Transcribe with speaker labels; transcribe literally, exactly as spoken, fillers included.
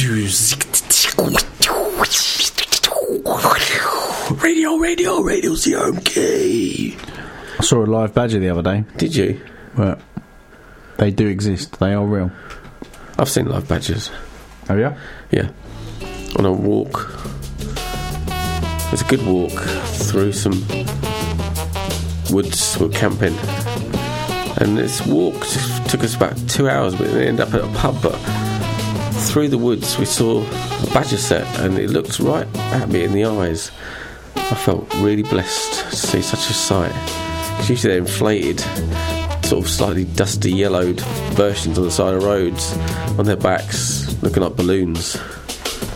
Speaker 1: Radio, radio, radio, C R M K.
Speaker 2: I saw a live badger the other day.
Speaker 1: Did you?
Speaker 2: Well, they do exist. They are real.
Speaker 1: I've seen live badgers.
Speaker 2: Have you?
Speaker 1: Yeah. On a walk. It's a good walk through some woods. We're camping. And this walk just took us about two hours, but we ended up at a pub. But through the woods, we saw a badger set, and it looked right at me in the eyes. I felt really blessed to see such a sight. Because usually they're inflated, sort of slightly dusty, yellowed versions on the side of roads, on their backs, looking like balloons.